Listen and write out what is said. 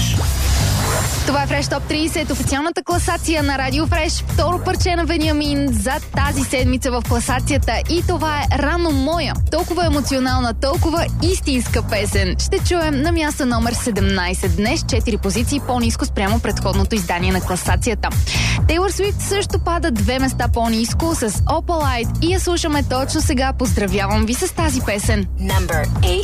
Фреш. Това е Фреш Топ 30, официалната класация на Радио Фреш. Второ парче на Вениамин за тази седмица в класацията. И това е Рано моя. Толкова емоционална, толкова истинска песен. Ще чуем на място номер 17. Днес 4 позиции по-ниско спрямо предходното издание на класацията. Тейлор Свифт също пада 2 места по-ниско с Opalite и я слушаме точно сега. Поздравявам ви с тази песен. Number 8.